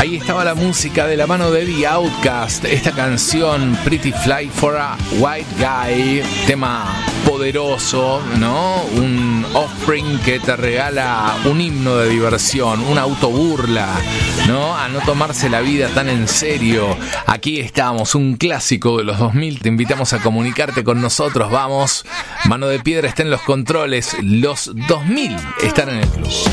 Ahí estaba la música de la mano de The Outkast, esta canción Pretty Fly for a White Guy, tema poderoso, ¿no? Un Offspring que te regala un himno de diversión, una autoburla, ¿no? A no tomarse la vida tan en serio. Aquí estamos, un clásico de los 2000, te invitamos a comunicarte con nosotros, vamos. Mano de Piedra está en los controles, los 2000 están en el club.